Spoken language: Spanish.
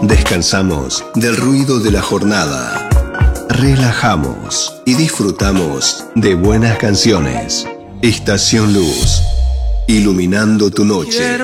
Descansamos del ruido de la jornada. Relajamos y disfrutamos de buenas canciones. Estación Luz, iluminando tu noche.